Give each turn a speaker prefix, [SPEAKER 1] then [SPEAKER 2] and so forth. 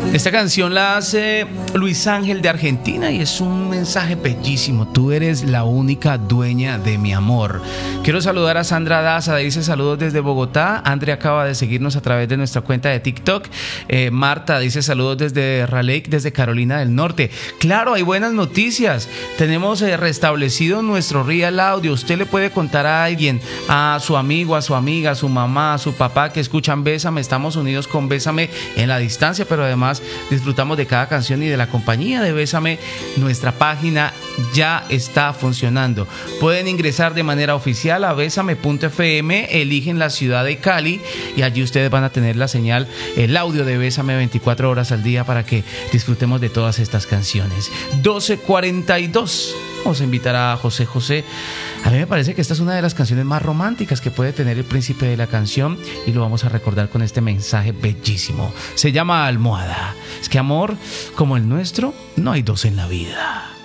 [SPEAKER 1] Esta canción la hace Luis Ángel de Argentina y es un mensaje bellísimo. Tú eres la única dueña de mi amor. Quiero saludar a Sandra Daza, dice saludos desde Bogotá. Andrea acaba de seguirnos a través de nuestra cuenta de TikTok. Marta dice saludos desde Raleigh, desde Carolina del Norte. Claro, hay buenas noticias. Tenemos restablecido nuestro Real Audio. Usted le puede contar a alguien, a su amigo, a su amiga, a su mamá, a su papá que escuchan Bésame. Estamos unidos con Bésame en la distancia, pero además disfrutamos de cada canción y de la compañía de Bésame. Nuestra página ya está funcionando. Pueden ingresar de manera oficial a besame.fm, eligen la ciudad de Cali y allí ustedes van a tener la señal, el audio de Bésame 24 horas al día para que disfrutemos de todas estas canciones. 12:42. Vamos a invitar a José José. A mí me parece que esta es una de las canciones más románticas que puede tener el príncipe de la canción y lo vamos a recordar con este mensaje bellísimo. Se llama Almohada. Es que amor como el nuestro no hay dos en la vida.